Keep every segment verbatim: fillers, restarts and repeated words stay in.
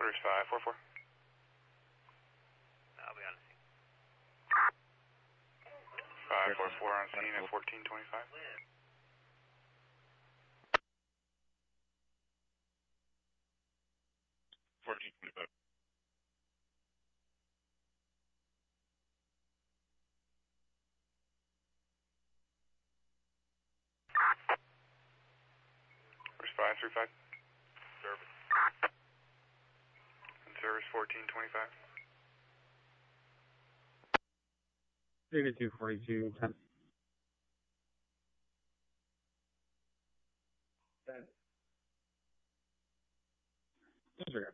Orders five four four. I'll be on the scene. five four four on scene at fourteen twenty-five. fourteen twenty-five. Orders five three five. Service. And service fourteen twenty-five. thirty-two forty-two, ten. ten. Disregard.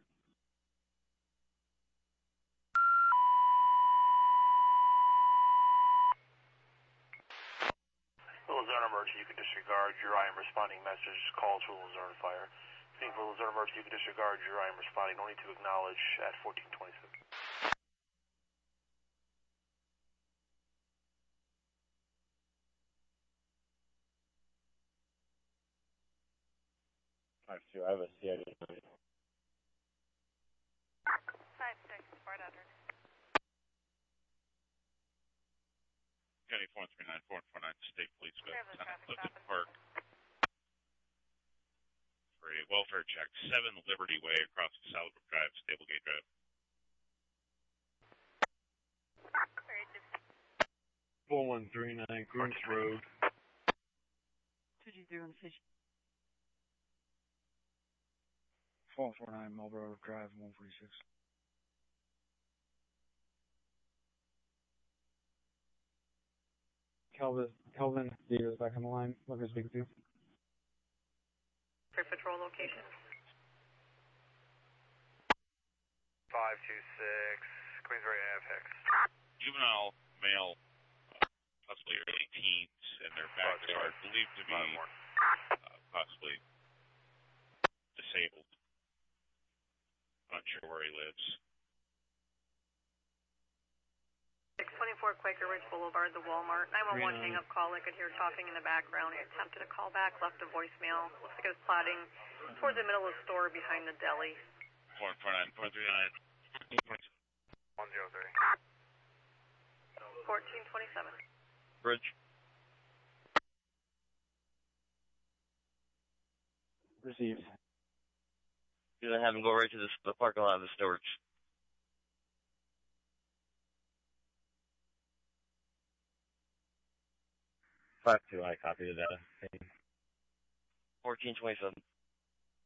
Little zone emergency, you can disregard your I am responding message. Calls for little zone fire. Think for little zone emergency, you can disregard your I am responding. No need to acknowledge at fourteen twenty-seven. five two, I have a C I D. five six, Fort Edward. County four three nine, four four nine, State Police, Clear the traffic Clifton stop. Park. For a welfare check, seven Liberty Way across Salvador Drive, Stablegate Drive. four one three nine, Green's Road. two G zero on station. four four nine Marlboro Drive, one forty-six. Kelvin, Kelvin, Davis back on the line. Looking to speak with you. For patrol location. five two six, Queensbury Ave, Hex. Juvenile male, possibly early teens, in their backyard, believed to be uh, possibly disabled. Not sure where he lives. six twenty-four Quaker Ridge Boulevard, the Walmart. nine one one hang-up call. I could hear talking in the background. He attempted a call back, left a voicemail. Looks like it was plotting towards the middle of the store behind the deli. four four nine, four three nine. one zero three. fourteen twenty-seven. Bridge. Received. You're gonna have him go right to the, the parking lot of the storage. five two, I copied that. fourteen twenty-seven.